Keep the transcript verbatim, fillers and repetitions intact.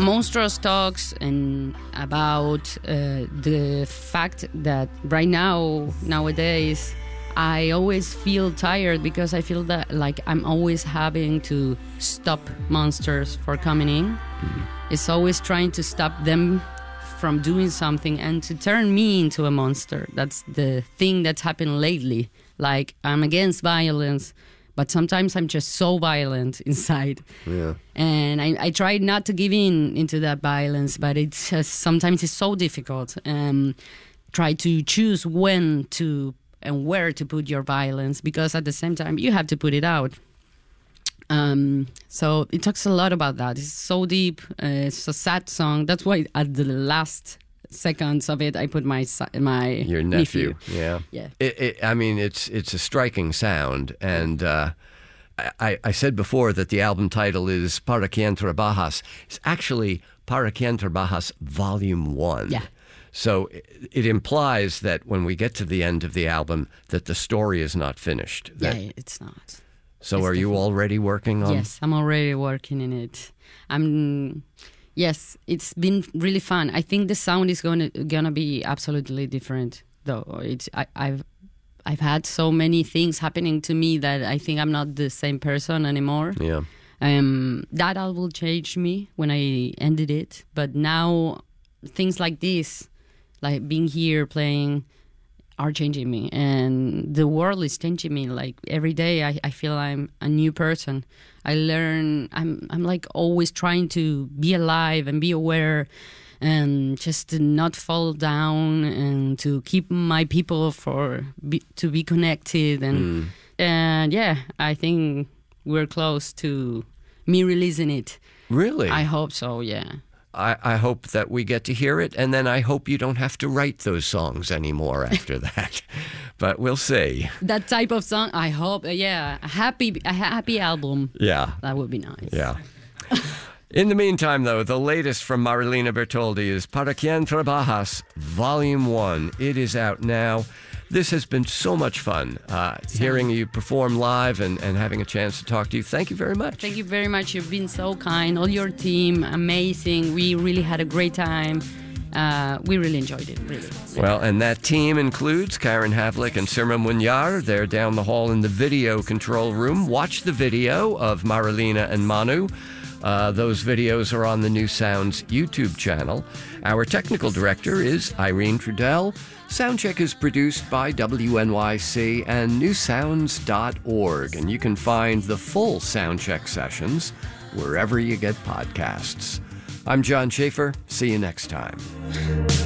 Monstrous talks and about uh, the fact that right now, nowadays, I always feel tired because I feel that like I'm always having to stop monsters for coming in. Mm-hmm. It's always trying to stop them from doing something and to turn me into a monster. That's the thing that's happened lately. Like, I'm against violence, but sometimes I'm just so violent inside. Yeah. And I, I try not to give in into that violence, but it's just sometimes it's so difficult. Um, try to choose when to and where to put your violence, because at the same time you have to put it out. Um, so it talks a lot about that. It's so deep. Uh, it's a sad song. That's why at the last seconds of it, I put my my your nephew. nephew. Yeah, yeah. It, it, I mean, it's it's a striking sound, and uh, I, I said before that the album title is Para Quien Trabajas. It's actually Para Quien Trabajas Volume One. Yeah. So it implies that when we get to the end of the album, that the story is not finished. That, yeah, it's not. So it's are you already working on? Yes, I'm already working in it. I'm. Yes, it's been really fun. I think the sound is gonna gonna be absolutely different, though. It's I, I've I've had so many things happening to me that I think I'm not the same person anymore. Yeah. Um, that album changed me when I ended it, but now things like this, like being here playing, are changing me, and the world is changing me. Like every day I, I feel I'm a new person. I learn, I'm I'm like always trying to be alive and be aware and just to not fall down and to keep my people for be, to be connected. And mm. and yeah, I think we're close to me releasing it. Really? I hope so, yeah. I, I hope that we get to hear it, and then I hope you don't have to write those songs anymore after that. But we'll see. That type of song, I hope, yeah, a happy, a happy album. Yeah. That would be nice. Yeah. In the meantime, though, the latest from Marilina Bertoldi is Para Quien Trabajas, Volume one. It is out now. This has been so much fun, uh, hearing you perform live and, and having a chance to talk to you. Thank you very much. Thank you very much. You've been so kind. All your team, amazing. We really had a great time. Uh, we really enjoyed it, really. Well, and that team includes Karen Havlick and Sirma Munyar. They're down the hall in the video control room. Watch the video of Marilina and Manu. Uh, those videos are on the New Sounds YouTube channel. Our technical director is Irene Trudell. Soundcheck is produced by W N Y C and new sounds dot org, and you can find the full Soundcheck sessions wherever you get podcasts. I'm John Schaefer. See you next time.